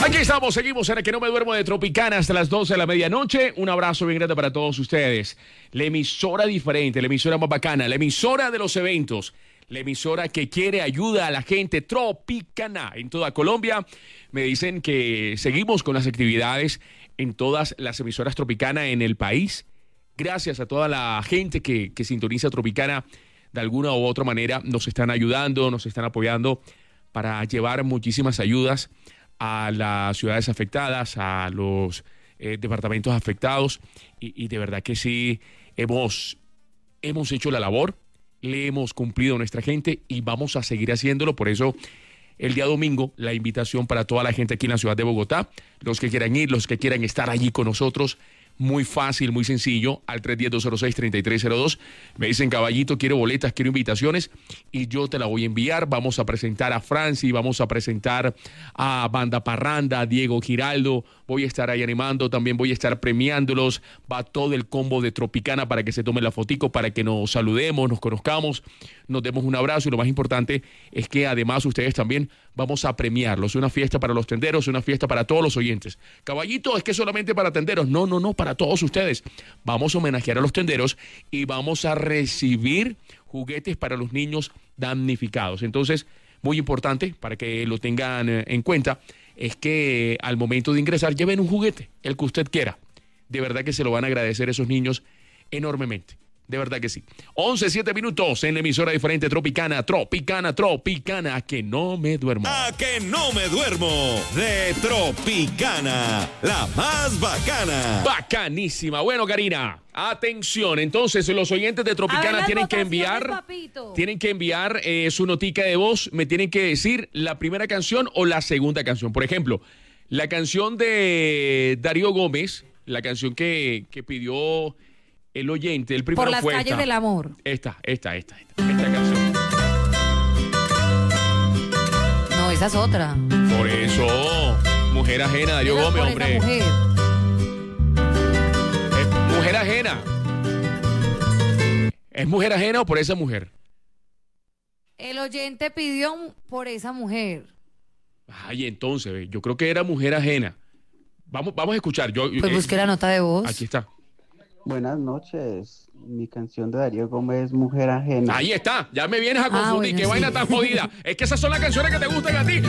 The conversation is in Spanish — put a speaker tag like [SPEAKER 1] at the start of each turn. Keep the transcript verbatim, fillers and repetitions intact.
[SPEAKER 1] Aquí estamos, seguimos en el Que No Me Duermo de Tropicana hasta las doce de la medianoche. Un abrazo bien grande para todos ustedes. La emisora diferente, la emisora más bacana, la emisora de los eventos, la emisora que quiere ayuda a la gente, Tropicana, en toda Colombia. Me dicen que seguimos con las actividades en todas las emisoras Tropicana en el país. Gracias a toda la gente que, que sintoniza Tropicana de alguna u otra manera. Nos están ayudando, nos están apoyando para llevar muchísimas ayudas a las ciudades afectadas, a los eh, departamentos afectados, y, y de verdad que sí, hemos, hemos hecho la labor, le hemos cumplido a nuestra gente y vamos a seguir haciéndolo. Por eso el día domingo la invitación para toda la gente aquí en la ciudad de Bogotá, los que quieran ir, los que quieran estar allí con nosotros, muy fácil, muy sencillo, al tres uno cero, dos cero seis, tres tres cero dos. Me dicen, caballito, quiero boletas, quiero invitaciones, y yo te la voy a enviar. Vamos a presentar a Franci, vamos a presentar a Banda Parranda, a Diego Giraldo. Voy a estar ahí animando, también voy a estar premiándolos. Va todo el combo de Tropicana para que se tomen la fotico, para que nos saludemos, nos conozcamos, nos demos un abrazo, y lo más importante es que además ustedes también vamos a premiarlos. Una fiesta para los tenderos, una fiesta para todos los oyentes. Caballito, es que solamente para tenderos. No, no, no, para todos ustedes. Vamos a homenajear a los tenderos y vamos a recibir juguetes para los niños damnificados. Entonces, muy importante para que lo tengan en cuenta, es que al momento de ingresar lleven un juguete, el que usted quiera. De verdad que se lo van a agradecer esos niños enormemente. De verdad que sí. once, siete minutos en la emisora diferente Tropicana, Tropicana, Tropicana, que no me duermo.
[SPEAKER 2] A que no me duermo de Tropicana, la más bacana.
[SPEAKER 1] Bacanísima. Bueno, Karina, atención. Entonces, los oyentes de Tropicana tienen que enviar,
[SPEAKER 3] papito.
[SPEAKER 1] tienen que enviar eh, su notica de voz. Me tienen que decir la primera canción o la segunda canción. Por ejemplo, la canción de Darío Gómez, la canción que, que pidió el oyente, el primero
[SPEAKER 3] Por las
[SPEAKER 1] fue
[SPEAKER 3] calles
[SPEAKER 1] esta.
[SPEAKER 3] del amor.
[SPEAKER 1] Esta, esta, esta, esta, esta canción.
[SPEAKER 3] No, esa es otra.
[SPEAKER 1] Por eso, Mujer Ajena, Darío
[SPEAKER 3] Esa es
[SPEAKER 1] Gómez,
[SPEAKER 3] por
[SPEAKER 1] hombre.
[SPEAKER 3] esa mujer.
[SPEAKER 1] Es Mujer Ajena. ¿Es Mujer Ajena o por esa mujer?
[SPEAKER 3] El oyente pidió por esa mujer.
[SPEAKER 1] Ay, entonces, ve, yo creo que era Mujer Ajena. Vamos, vamos a escuchar. Yo,
[SPEAKER 3] Pues
[SPEAKER 1] eh,
[SPEAKER 3] busqué la nota de voz.
[SPEAKER 1] Aquí está.
[SPEAKER 4] Buenas noches, mi canción de Darío Gómez, Mujer Ajena.
[SPEAKER 1] Ahí está. Ya me vienes a
[SPEAKER 3] Ah,
[SPEAKER 1] confundir.
[SPEAKER 3] bueno,
[SPEAKER 1] Qué
[SPEAKER 3] sí.
[SPEAKER 1] vaina tan jodida. Es que esas son las canciones que te gustan a ti.